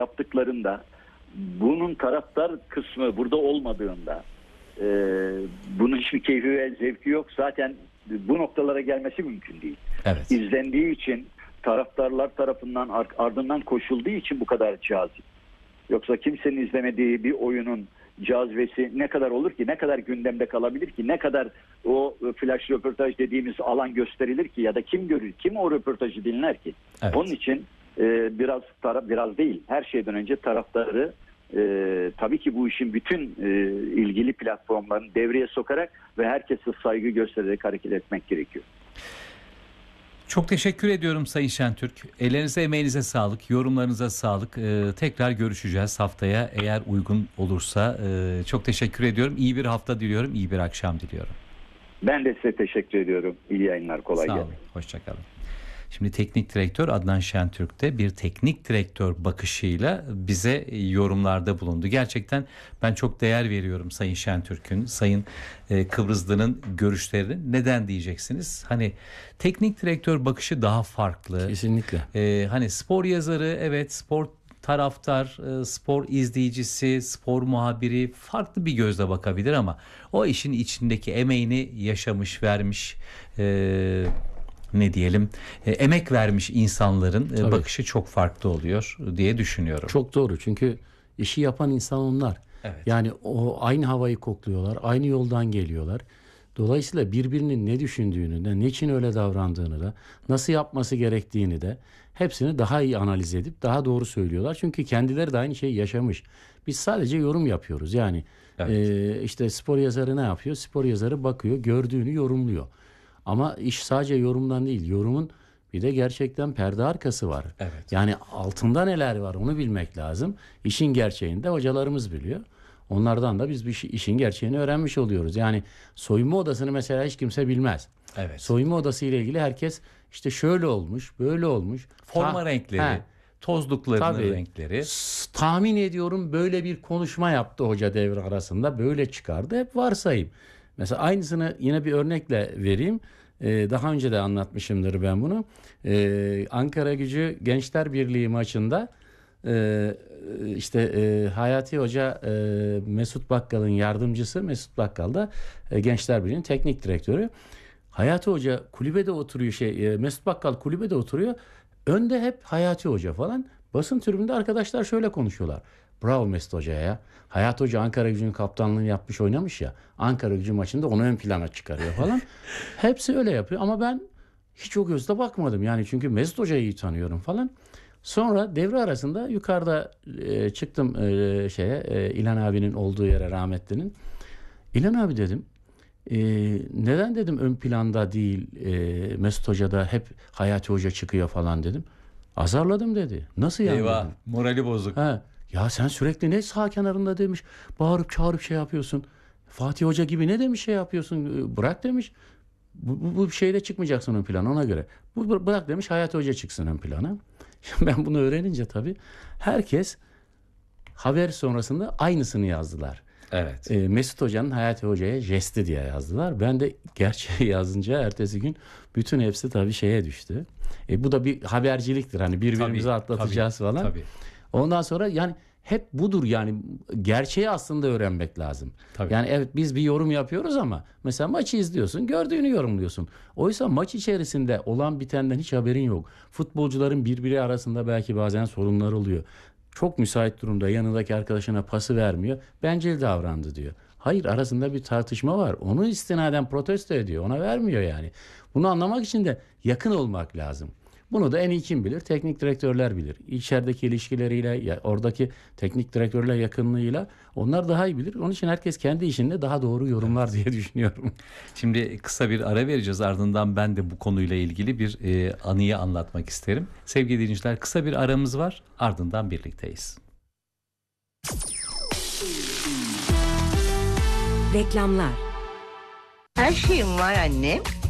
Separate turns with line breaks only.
yaptıklarında bunun taraftar kısmı burada olmadığında bunun hiçbir keyfi ve zevki yok. Zaten bu noktalara gelmesi mümkün değil.
Evet.
İzlendiği için, taraftarlar tarafından ardından koşulduğu için bu kadar cazip. Yoksa kimsenin izlemediği bir oyunun cazibesi ne kadar olur ki, ne kadar gündemde kalabilir ki, ne kadar o flash röportaj dediğimiz alan gösterilir ki ya da kim görür, kim o röportajı dinler ki?
Evet.
Onun için biraz değil, her şeyden önce taraftarı tabii ki bu işin bütün ilgili platformlarını devreye sokarak ve herkese saygı göstererek hareket etmek gerekiyor.
Çok teşekkür ediyorum Sayın Şentürk. Ellerinize, emeğinize sağlık, yorumlarınıza sağlık. Tekrar görüşeceğiz haftaya eğer uygun olursa. Çok teşekkür ediyorum. İyi bir hafta diliyorum, iyi bir akşam diliyorum.
Ben de size teşekkür ediyorum. İyi yayınlar, kolay gelsin.
Sağ olun, hoşçakalın. Şimdi teknik direktör Adnan Şentürk de bir teknik direktör bakışıyla bize yorumlarda bulundu. Gerçekten ben çok değer veriyorum Sayın Şentürk'ün, Sayın Kıbrıslı'nın görüşlerine. Neden diyeceksiniz? Hani teknik direktör bakışı daha farklı.
Kesinlikle.
Hani spor yazarı, evet, spor taraftar, spor izleyicisi, spor muhabiri farklı bir gözle bakabilir ama o işin içindeki emeğini yaşamış, vermiş, ne diyelim, emek vermiş insanların bakışı çok farklı oluyor diye düşünüyorum.
Çok doğru, çünkü işi yapan insan onlar.
Evet.
Yani o aynı havayı kokluyorlar, aynı yoldan geliyorlar. Dolayısıyla birbirinin ne düşündüğünü de, niçin öyle davrandığını da, nasıl yapması gerektiğini de hepsini daha iyi analiz edip daha doğru söylüyorlar. Çünkü kendileri de aynı şeyi yaşamış. Biz sadece yorum yapıyoruz. Yani işte spor yazarı ne yapıyor? Spor yazarı bakıyor, gördüğünü yorumluyor. Ama iş sadece yorumdan değil. Yorumun bir de gerçekten perde arkası var.
Evet.
Yani altında neler var onu bilmek lazım. İşin gerçeğini de hocalarımız biliyor. Onlardan da biz işin gerçeğini öğrenmiş oluyoruz. Yani soyunma odasını mesela hiç kimse bilmez.
Evet.
Soyunma odası ile ilgili herkes işte şöyle olmuş, böyle olmuş.
Forma renkleri, tozluklarının renkleri.
Tahmin ediyorum böyle bir konuşma yaptı hoca devre arasında. Böyle çıkardı. Hep varsayım. Mesela aynısını yine bir örnekle vereyim. Daha önce de anlatmışımdır ben bunu. Ankara Gücü Gençler Birliği maçında Hayati Hoca, Mesut Bakkal'ın yardımcısı, Mesut Bakkal da Gençler Birliği'nin teknik direktörü. Hayati Hoca kulübede oturuyor, Mesut Bakkal kulübede oturuyor. Önde hep Hayati Hoca falan. Basın tribünde arkadaşlar şöyle konuşuyorlar. Bravo Mesut Hoca'ya ya. Hayati Hoca Ankara Gücü'nün kaptanlığını yapmış, oynamış ya. Ankara Gücü maçında onu ön plana çıkarıyor falan. Hepsi öyle yapıyor ama ben hiç o gözle bakmadım. Yani çünkü Mesut Hoca'yı iyi tanıyorum falan. Sonra devre arasında yukarıda çıktım İlhan abinin olduğu yere, rahmetlinin. İlhan abi dedim, neden dedim ön planda değil Mesut Hoca'da hep Hayati Hoca çıkıyor falan dedim. Azarladım dedi. Nasıl yani?
Eyvah,
dedim.
morali bozuk.
Ya sen sürekli ne sağ kenarında demiş, bağırıp çağırıp şey yapıyorsun. Fatih Hoca gibi ne demiş şey yapıyorsun, bırak demiş. Bu şeyde çıkmayacaksın ön plana, ona göre. Bırak demiş, Hayati Hoca çıksın ön plana. Ben bunu öğrenince tabii herkes haber sonrasında aynısını yazdılar.
Evet.
Mesut Hoca'nın Hayati Hoca'ya jesti diye yazdılar. Ben de gerçeği yazınca ertesi gün bütün hepsi tabii şeye düştü. Bu da bir haberciliktir. Hani birbirimizi atlatacağız falan.
Tabii.
Ondan sonra yani hep budur, yani gerçeği aslında öğrenmek lazım.
Tabii.
Yani evet, biz bir yorum yapıyoruz ama mesela maçı izliyorsun, gördüğünü yorumluyorsun. Oysa maç içerisinde olan bitenden hiç haberin yok. Futbolcuların birbiri arasında belki bazen sorunlar oluyor. Çok müsait durumda yanındaki arkadaşına pası vermiyor. Bencil davrandı diyor. Hayır, arasında bir tartışma var. Onu istinaden protesto ediyor. Ona vermiyor yani. Bunu anlamak için de yakın olmak lazım. Bunu da en iyi kim bilir? Teknik direktörler bilir. İçerideki ilişkileriyle, oradaki teknik direktörle yakınlığıyla onlar daha iyi bilir. Onun için herkes kendi işinde daha doğru yorumlar diye düşünüyorum.
Şimdi kısa bir ara vereceğiz. Ardından ben de bu konuyla ilgili bir anıyı anlatmak isterim. Sevgili dinleyiciler, kısa bir aramız var. Ardından birlikteyiz.
Reklamlar.
Her şeyim var annem.